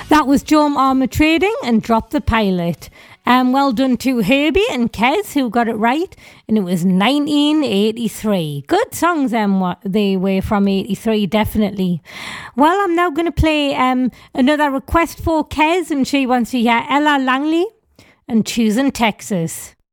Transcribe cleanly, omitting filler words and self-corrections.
That was Joe Armour Trading and Drop the Pilot. Well done to Herbie and Kez who got it right, and it was 1983. Good songs, they were from 83, definitely. Well, I'm now going to play another request for Kez, and she wants to hear Ella Langley and Choosing Texas.